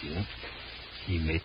you. He made...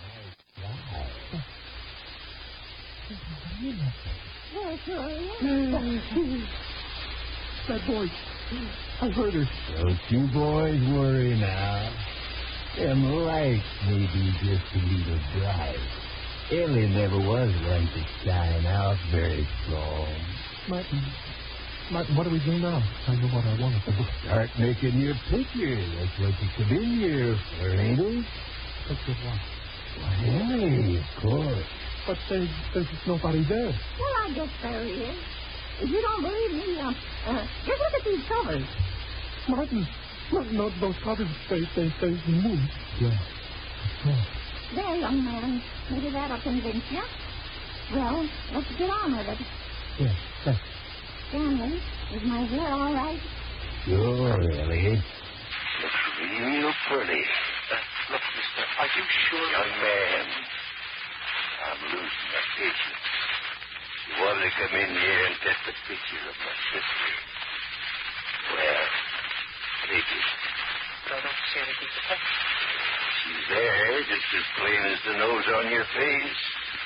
That voice. I heard her. Don't you boys worry now. Them lights may be just a little bright. Ellie never was one to shine out very strong. Martin, what do we do now? I know what I want to do. Start making your picture. That's what you come in here for, ain't it? Picture what? Hey, of course. But there's nobody there. Well, I guess there is. If you don't believe me, just look at these covers. Martin, no, those covers, they move. Yeah. There, young man. Maybe that'll convince you. Well, let's get on with it. Yes, thanks. Stanley, is my hair all right? Sure, Ellie. Looks real pretty. Look, mister, are you sure? Young man, I'm losing my patience. You wanted to come in here and test a picture of my sister. Well, take it. But I don't see anything to take. She's there, just as plain as the nose on your face.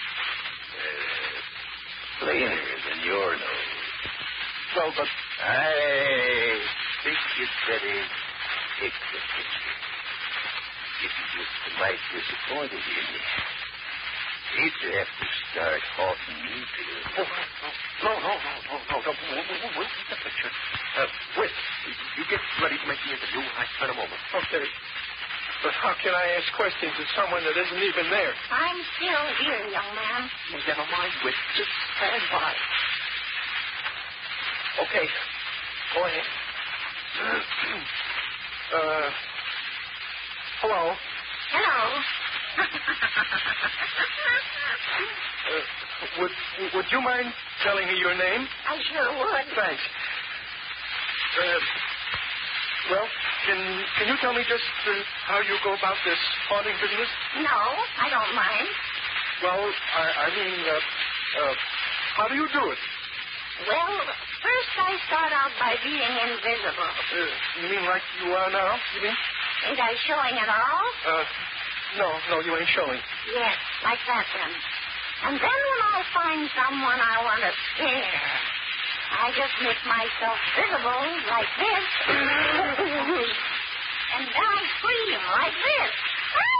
Plainer than your nose. Well, but... I think you'd better take the picture. If you just might disappointed in me. Hate to have to start haunting you two. No. We'll take the picture. Wait. You get ready to make the interview. I spend a moment. Okay. But how can I ask questions of someone that isn't even there? I'm still here, young man. Well, never mind, Whit. Just stand by. Okay. Go ahead. Hello. Hello. Would you mind telling me your name? I sure would. Thanks. Well, can you tell me just how you go about this haunting business? No, I don't mind. Well, I mean, how do you do it? Well, first I start out by being invisible. You mean like you are now, you mean? Ain't I showing at all? No, you ain't showing. Yes, like that then. And then when I find someone I want to scare, I just make myself visible like this. And then I scream like this.